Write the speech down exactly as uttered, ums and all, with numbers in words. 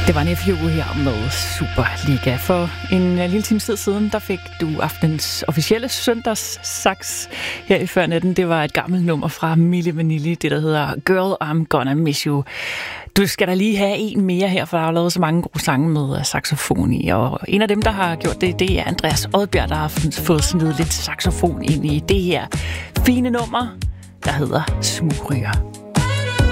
Det var en F U her med Superliga. For en lille time tid siden, der fik du aftens officielle søndags-saks her i førnatten. Det var et gammelt nummer fra Milli Vanilli, det der hedder Girl, I'm Gonna Miss You. Du skal da lige have en mere her, for der er lavet så mange gode sange med saxofon i. Og en af dem, der har gjort det, det er Andreas Odbjerg, der har fået snedet lidt saxofon ind i det her fine nummer, der hedder Smugryger.